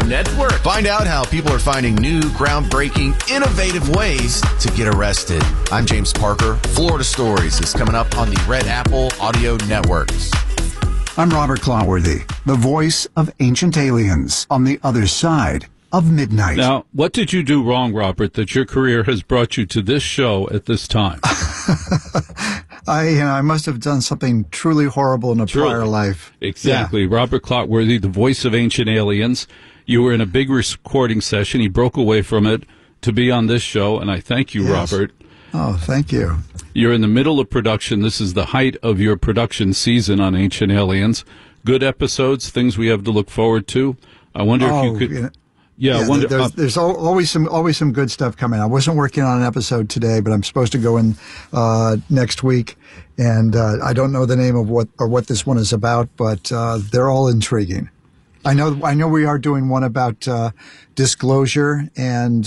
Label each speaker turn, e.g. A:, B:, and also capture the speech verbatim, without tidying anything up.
A: Network. Find out how people are finding new, groundbreaking, innovative ways to get arrested. I'm James Parker. Florida Stories is coming up on the Red Apple Audio Networks.
B: I'm Robert Clotworthy, the voice of ancient aliens on the other side of midnight.
C: Now, what did you do wrong, Robert, that your career has brought you to this show at this time?
B: I, you know, I must have done something truly horrible in a
C: Truly.
B: prior life.
C: Exactly.
B: Yeah.
C: Robert Clotworthy, the voice of ancient aliens. You were in a big recording session. He broke away from it to be on this show, and I thank you,
B: Yes.
C: Robert.
B: Oh, thank you.
C: You're in the middle of production. This is the height of your production season on Ancient Aliens. Good episodes, things we have to look forward to. I wonder
B: oh,
C: if you could...
B: You know,
C: Yeah,
B: yeah,
C: I wonder,
B: there's,
C: uh,
B: there's al- always some always some good stuff coming. I wasn't working on an episode today, but I'm supposed to go in uh, next week, and uh, I don't know the name of what or what this one is about, but uh, they're all intriguing. I know I know we are doing one about uh, disclosure and